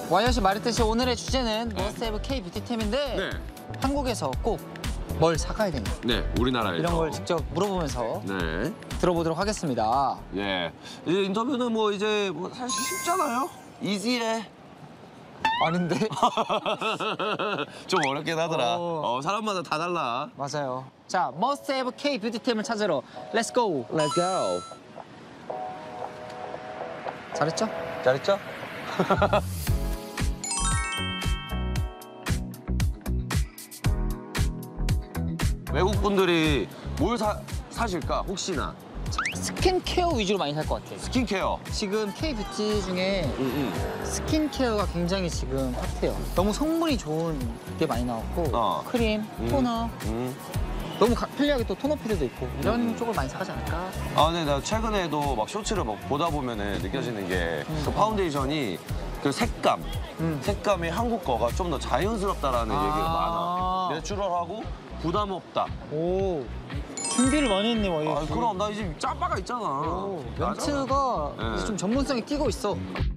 와이엇이 말했듯이 오늘의 주제는 머스트 K 뷰티템인데 네. 한국에서 꼭 뭘 사가야 되냐 네, 우리나라에서. 이런 걸 직접 물어보면서 네. 들어보도록 하겠습니다. 예. 이제 인터뷰는 뭐 이제 뭐 사실 쉽잖아요. 이지해. 아닌데? 좀 어렵긴 하더라. 어. 사람마다 다 달라. 맞아요. 자, 머스트 K 뷰티템을 찾으러 렛츠 고! Let's go. 잘했죠? 잘했죠? 외국 분들이 뭘 사실까 혹시나? 스킨케어 위주로 많이 살 것 같아요. 스킨케어. 지금 K 뷰티 중에 응. 스킨케어가 굉장히 지금 핫해요. 너무 성분이 좋은 게 많이 나왔고 크림, 토너, 너무 편리하게 또 토너 패드도 있고 이런 쪽을 많이 사가지 않을까? 아, 네, 나 최근에도 막 쇼츠를 막 보다 보면은 느껴지는 게 그 파운데이션이 그 색감이 한국 거가 좀 더 자연스럽다라는 얘기가 많아. 내추럴하고 부담 없다. 오, 준비를 많이 했네, 와이프. 아, 그럼 나 이제 짬바가 있잖아. 멘트가 네. 이제 좀 전문성이 띄고 있어.